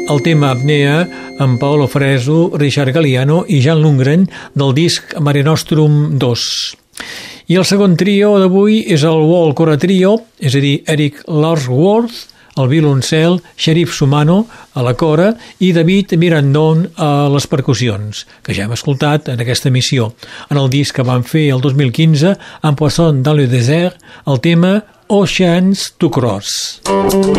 el tema Apnea amb Paolo Fresu, Richard Galliano i Jan Lundgren del disc Mare Nostrum 2. I el segon trio d'avui és el World Cora Trio, és a dir, Eric Larsworth al violoncel, Sherif Sumano a la cora i David Mirandon a les percussions, que ja hem escoltat en aquesta emissió. En el disc que van fer el 2015, En Poisson dans le désert, el tema Oceans to Cross.